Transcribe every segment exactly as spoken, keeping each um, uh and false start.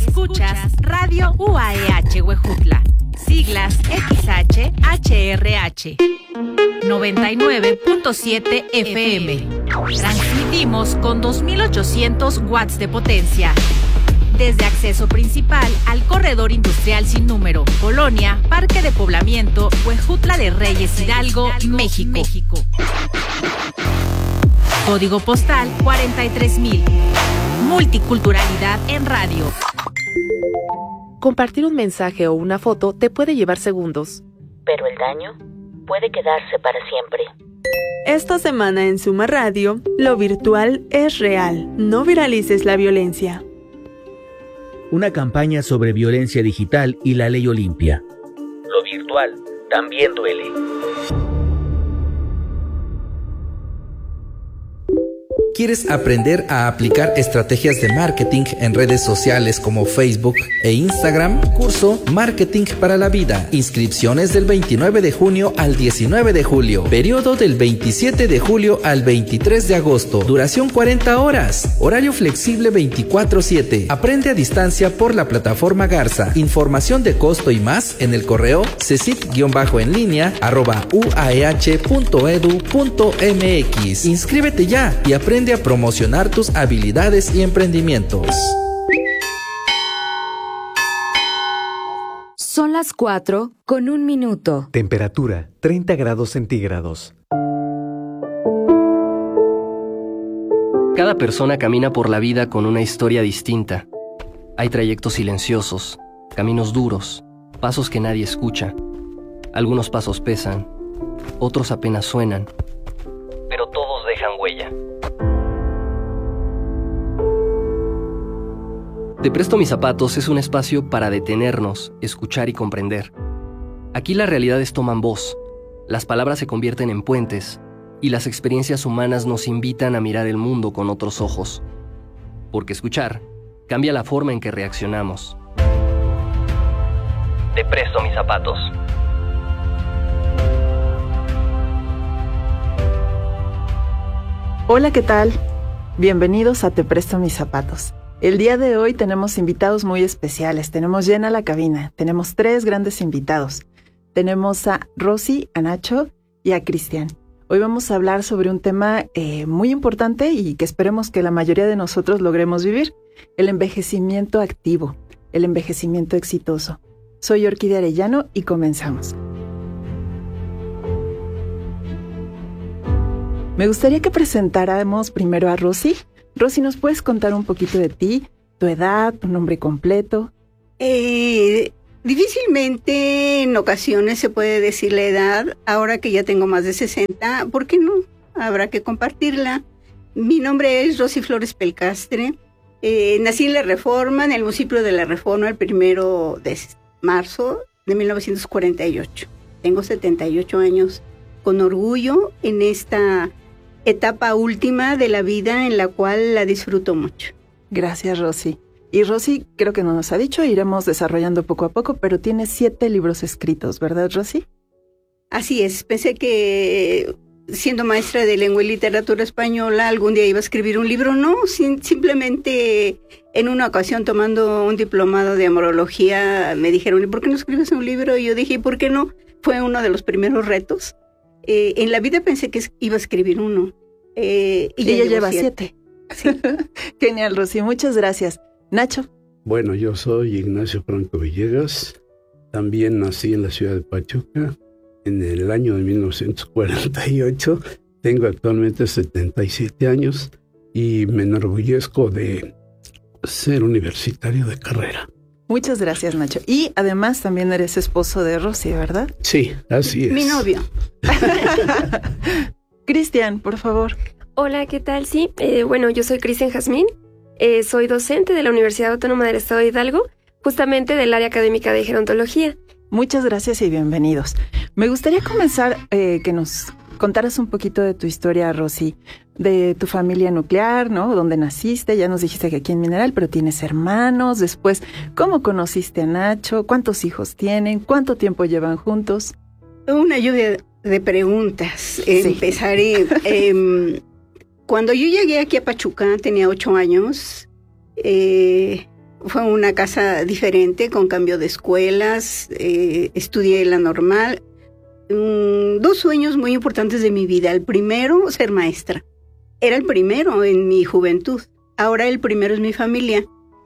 Escuchas Radio U A E H Huejutla, siglas X H H R H, noventa y nueve punto siete F M. Transmitimos con dos mil ochocientos watts de potencia. Desde acceso principal al corredor industrial sin número, Colonia, Parque de Poblamiento, Huejutla de Reyes, Hidalgo, México. México. Código postal cuarenta y tres mil. Multiculturalidad en radio. Compartir un mensaje o una foto te puede llevar segundos, pero el daño puede quedarse para siempre. Esta semana en Suma Radio, lo virtual es real. No viralices la violencia. Una campaña sobre violencia digital y la ley Olimpia. Lo virtual también duele. ¿Quieres aprender a aplicar estrategias de marketing en redes sociales como Facebook e Instagram? Curso Marketing para la Vida. Inscripciones del veintinueve de junio al diecinueve de julio. Periodo del veintisiete de julio al veintitrés de agosto. Duración cuarenta horas. Horario flexible veinticuatro siete. Aprende a distancia por la plataforma Garza. Información de costo y más en el correo cesit-en línea arroba uaeh punto edu punto mx. Inscríbete ya y aprende a promocionar tus habilidades y emprendimientos. Son las cuatro con un minuto. Temperatura treinta grados centígrados. Cada persona camina por la vida con una historia distinta. Hay trayectos silenciosos, caminos duros, pasos que nadie escucha. Algunos pasos pesan, otros apenas suenan, pero todos dejan huella. Te presto mis zapatos es un espacio para detenernos, escuchar y comprender. Aquí las realidades toman voz, las palabras se convierten en puentes y las experiencias humanas nos invitan a mirar el mundo con otros ojos. Porque escuchar cambia la forma en que reaccionamos. Te presto mis zapatos. Hola, ¿qué tal? Bienvenidos a Te Presto Mis Zapatos. El día de hoy tenemos invitados muy especiales, tenemos llena la cabina, tenemos tres grandes invitados. Tenemos a Rosy, a Nacho y a Cristian. Hoy vamos a hablar sobre un tema eh, muy importante y que esperemos que la mayoría de nosotros logremos vivir, el envejecimiento activo, el envejecimiento exitoso. Soy Orquídea Arellano y comenzamos. Me gustaría que presentáramos primero a Rosy. Rosy, ¿nos puedes contar un poquito de ti, tu edad, tu nombre completo? Eh, difícilmente en ocasiones se puede decir la edad, ahora que ya tengo más de sesenta, ¿por qué no? Habrá que compartirla. Mi nombre es Rosy Flores Pelcastre, eh, nací en La Reforma, en el municipio de La Reforma, el primero de marzo de mil novecientos cuarenta y ocho. Tengo setenta y ocho años, con orgullo en esta etapa última de la vida en la cual la disfruto mucho. Gracias, Rosy. Y Rosy, creo que no nos ha dicho, iremos desarrollando poco a poco, pero tiene siete libros escritos, ¿verdad, Rosy? Así es, pensé que siendo maestra de lengua y literatura española algún día iba a escribir un libro, no, sin, simplemente en una ocasión tomando un diplomado de amorología me dijeron, ¿y por qué no escribes un libro? Y yo dije, ¿y por qué no? Fue uno de los primeros retos. Eh, en la vida pensé que iba a escribir uno. Eh, y, y ella lleva siete. siete. Sí. Genial, Rosy, muchas gracias. Nacho. Bueno, yo soy Ignacio Franco Villegas. También nací en la ciudad de Pachuca en el año de mil novecientos cuarenta y ocho. Tengo actualmente setenta y siete años y me enorgullezco de ser universitario de carrera. Muchas gracias, Nacho. Y además también eres esposo de Rosy, ¿verdad? Sí, así es. Mi novio. Cristian, por favor. Hola, ¿qué tal? Sí, eh, bueno, yo soy Cristian Jazmín. Eh, soy docente de la Universidad Autónoma del Estado de Hidalgo, justamente del área académica de gerontología. Muchas gracias y bienvenidos. Me gustaría comenzar eh, que nos contaras un poquito de tu historia, Rosy, de tu familia nuclear, ¿no? ¿Dónde naciste? Ya nos dijiste que aquí en Mineral, pero tienes hermanos. Después, ¿cómo conociste a Nacho? ¿Cuántos hijos tienen? ¿Cuánto tiempo llevan juntos? Una lluvia de preguntas. Sí. Empezaré. eh, cuando yo llegué aquí a Pachuca, tenía ocho años. Eh, Fue una casa diferente, con cambio de escuelas, eh, estudié la normal. Mm, dos sueños muy importantes de mi vida. El primero, ser maestra. Era el primero en mi juventud. Ahora el primero es mi familia.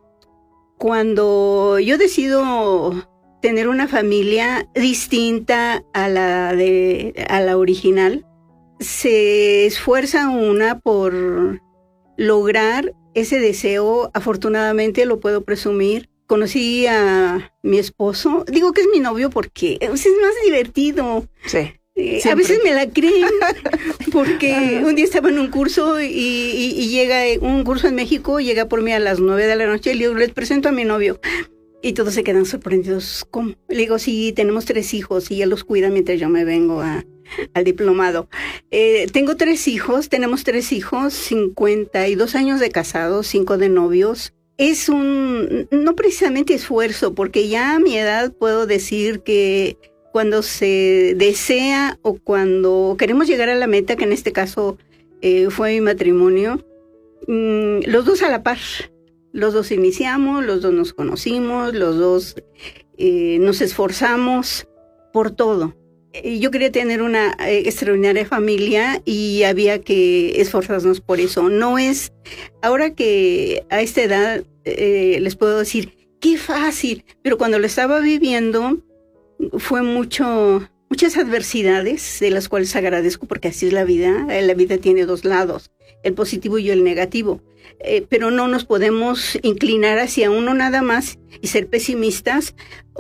Cuando yo decido tener una familia distinta a la de a la original, se esfuerza una por lograr ese deseo. Afortunadamente lo puedo presumir. Conocí a mi esposo. Digo que es mi novio porque es más divertido. Sí. Eh, a veces me la creen porque un día estaba en un curso y, y, y llega un curso en México, llega por mí a las nueve de la noche y le digo, les presento a mi novio. Y todos se quedan sorprendidos. ¿Cómo? Le digo, sí, tenemos tres hijos y él los cuida mientras yo me vengo a, al diplomado. Eh, tengo tres hijos, tenemos tres hijos, cincuenta y dos años de casados, cinco de novios. Es un, no precisamente esfuerzo, porque ya a mi edad puedo decir que cuando se desea o cuando queremos llegar a la meta, que en este caso eh, fue mi matrimonio, mmm, los dos a la par. Los dos iniciamos, los dos nos conocimos, los dos eh, nos esforzamos por todo. Yo quería tener una eh, extraordinaria familia y había que esforzarnos por eso. No es, ahora que a esta edad eh, les puedo decir, qué fácil, pero cuando lo estaba viviendo fue mucho, muchas adversidades de las cuales agradezco porque así es la vida. La vida tiene dos lados, el positivo y el negativo. Eh, pero no nos podemos inclinar hacia uno nada más y ser pesimistas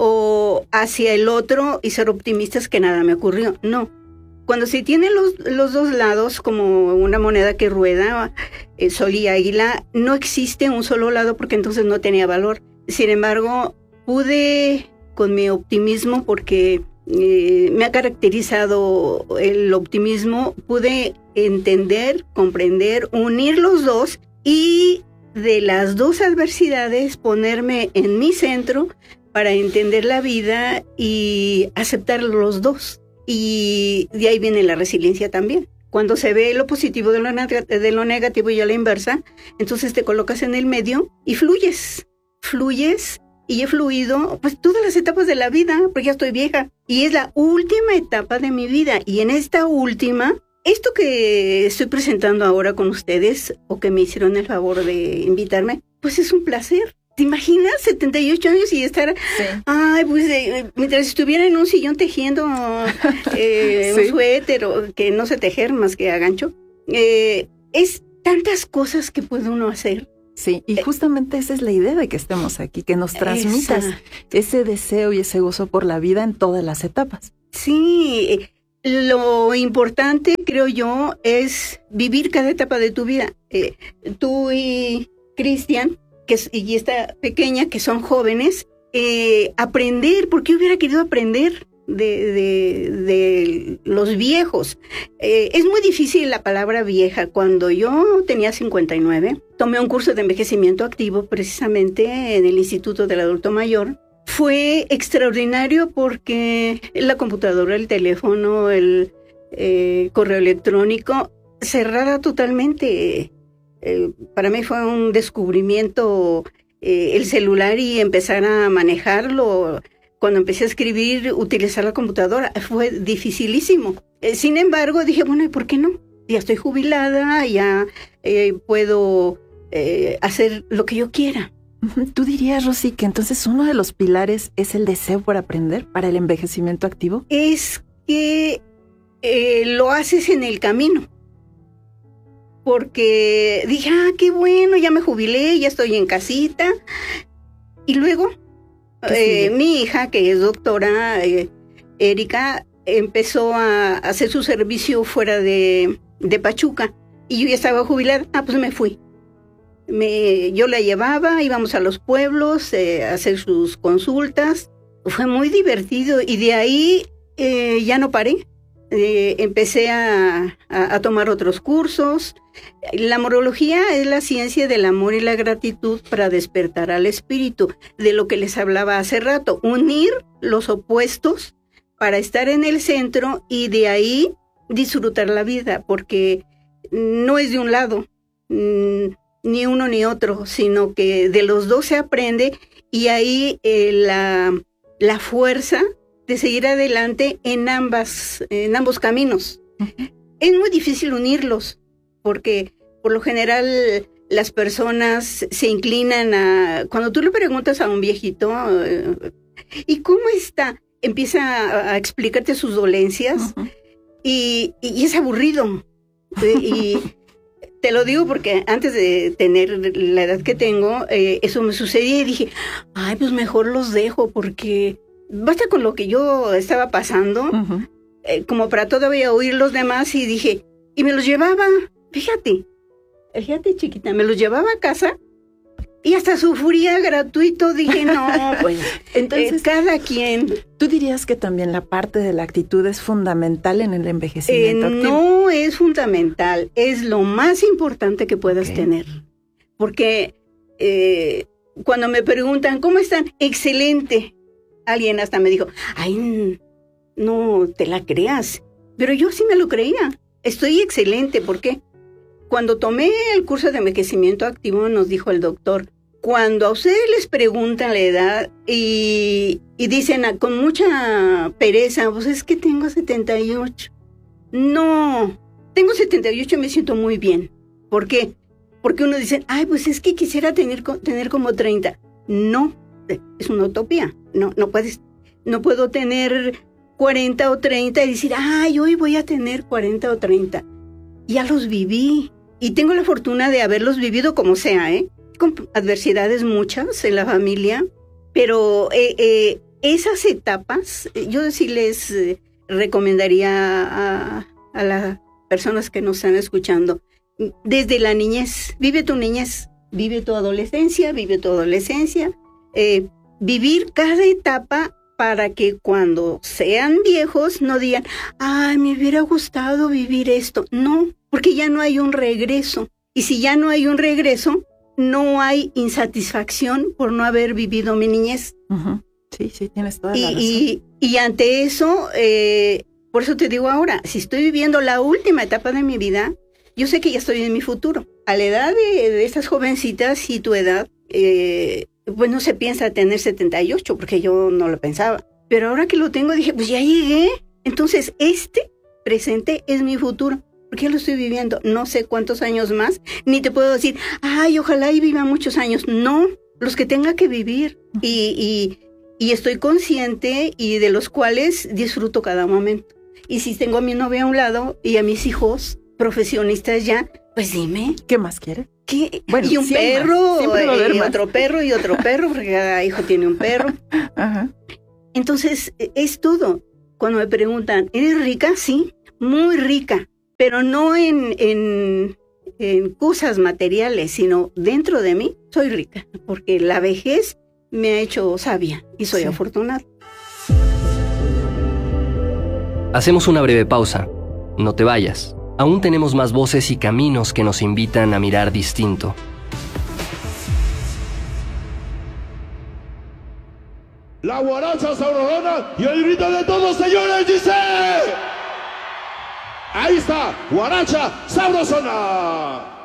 o hacia el otro y ser optimistas que nada me ocurrió. No. Cuando se tienen los, los dos lados como una moneda que rueda, eh, sol y águila, no existe un solo lado porque entonces no tenía valor. Sin embargo, pude con mi optimismo, porque eh, me ha caracterizado el optimismo, pude entender, comprender, unir los dos y de las dos adversidades ponerme en mi centro para entender la vida y aceptar los dos. Y de ahí viene la resiliencia también. Cuando se ve lo positivo de lo, neg- de lo negativo y a la inversa, entonces te colocas en el medio y fluyes, fluyes. Y he fluido pues todas las etapas de la vida, porque ya estoy vieja. Y es la última etapa de mi vida. Y en esta última, esto que estoy presentando ahora con ustedes, o que me hicieron el favor de invitarme, pues es un placer. ¿Te imaginas? setenta y ocho años y estar, sí. ay, pues eh, mientras estuviera en un sillón tejiendo eh, sí. un suéter, o que no sé tejer más que a gancho. Eh, es tantas cosas que puede uno hacer. Sí, y justamente esa es la idea de que estemos aquí, que nos transmitas esa. ese deseo y ese gozo por la vida en todas las etapas. Sí, lo importante, creo yo, es vivir cada etapa de tu vida. Eh, tú y Cristian, que es, y esta pequeña, que son jóvenes, eh, aprender, porque yo hubiera querido aprender de, de, de los viejos. Eh, es muy difícil la palabra vieja. Cuando yo tenía cincuenta y nueve, tomé un curso de envejecimiento activo precisamente en el Instituto del Adulto Mayor. Fue extraordinario porque la computadora, el teléfono, el eh, correo electrónico, cerrada totalmente. Eh, para mí fue un descubrimiento eh, el celular y empezar a manejarlo. Cuando empecé a escribir, utilizar la computadora, fue dificilísimo. Eh, sin embargo, dije, bueno, ¿y por qué no? Ya estoy jubilada, ya eh, puedo eh, hacer lo que yo quiera. ¿Tú dirías, Rosy, que entonces uno de los pilares es el deseo por aprender para el envejecimiento activo? Es que eh, lo haces en el camino. Porque dije, ah, qué bueno, ya me jubilé, ya estoy en casita. Y luego... Eh, mi hija, que es doctora, eh, Erika, empezó a hacer su servicio fuera de, de Pachuca y yo ya estaba jubilada. Ah, pues me fui. Me, yo la llevaba, íbamos a los pueblos eh, a hacer sus consultas. Fue muy divertido y de ahí eh, ya no paré. Eh, empecé a, a, a tomar otros cursos. La amorología es la ciencia del amor y la gratitud para despertar al espíritu, de lo que les hablaba hace rato, unir los opuestos para estar en el centro y de ahí disfrutar la vida, porque no es de un lado. ni uno ni otro, sino que de los dos se aprende y ahí eh, la, la fuerza de seguir adelante en, ambas, en ambos caminos. Uh-huh. Es muy difícil unirlos, porque por lo general las personas se inclinan a... Cuando tú le preguntas a un viejito, eh, ¿y cómo está? Empieza a, a explicarte sus dolencias, uh-huh. y, y, y es aburrido. Y te lo digo porque antes de tener la edad que tengo, eh, eso me sucedía y dije, ay, pues mejor los dejo porque basta con lo que yo estaba pasando, uh-huh. eh, como para todavía oír los demás, y dije, y me los llevaba, fíjate, fíjate chiquita, me los llevaba a casa y hasta sufría gratuito. Dije, no, pues entonces eh, cada quien. ¿Tú dirías que también la parte de la actitud es fundamental en el envejecimiento? Eh, no es fundamental, es lo más importante que puedas okay. tener. Porque eh, cuando me preguntan, ¿cómo están? Excelente. Alguien hasta me dijo, ay, no te la creas. Pero yo sí me lo creía. Estoy excelente. ¿Por qué? Cuando tomé el curso de envejecimiento activo, nos dijo el doctor, cuando a ustedes les preguntan la edad y, y dicen ah, con mucha pereza, pues es que tengo setenta y ocho. No, tengo setenta y ocho y me siento muy bien. ¿Por qué? Porque uno dice, ay, pues es que quisiera tener, tener como treinta. No, es una utopía. No, no puedes, no puedo tener cuarenta o treinta y decir, ay, hoy voy a tener cuarenta o treinta. Ya los viví. Y tengo la fortuna de haberlos vivido como sea, ¿eh? Con adversidades muchas en la familia, pero eh, eh, esas etapas, yo sí les eh, recomendaría a, a las personas que nos están escuchando, desde la niñez, vive tu niñez, vive tu adolescencia, vive tu adolescencia, eh, vivir cada etapa para que cuando sean viejos no digan, ay, me hubiera gustado vivir esto. No, porque ya no hay un regreso. Y si ya no hay un regreso, no hay insatisfacción por no haber vivido mi niñez. Uh-huh. Sí, sí, tienes toda y, la razón. Y, y ante eso, eh, por eso te digo ahora, si estoy viviendo la última etapa de mi vida, yo sé que ya estoy en mi futuro. A la edad de, de estas jovencitas y tu edad, eh, pues no se piensa tener setenta y ocho, porque yo no lo pensaba. Pero ahora que lo tengo, dije, pues ya llegué. Entonces, este presente es mi futuro, porque ya lo estoy viviendo. No sé cuántos años más, ni te puedo decir, ay, ojalá y viva muchos años. No, los que tenga que vivir. Y, y, y estoy consciente y de los cuales disfruto cada momento. Y si tengo a mi novia a un lado y a mis hijos profesionistas ya, pues dime. ¿Qué más quiere? ¿Qué? Bueno, y un perro, y más. otro perro, y otro perro, porque cada hijo tiene un perro. Ajá. Entonces, es todo. Cuando me preguntan, ¿eres rica? Sí, muy rica, pero no en, en, en cosas materiales, sino dentro de mí, soy rica, porque la vejez me ha hecho sabia y soy sí. afortunada. Hacemos una breve pausa. No te vayas. Aún tenemos más voces y caminos que nos invitan a mirar distinto. La guaracha sabrosona y el grito de todos, señores, dice... Ahí está, guaracha sabrosona.